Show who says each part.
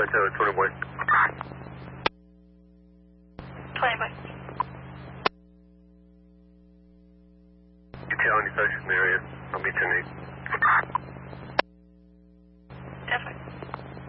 Speaker 1: 20 boy.
Speaker 2: 20 boy.
Speaker 1: Detail any social area. I'll meet you in 8.
Speaker 2: Definitely.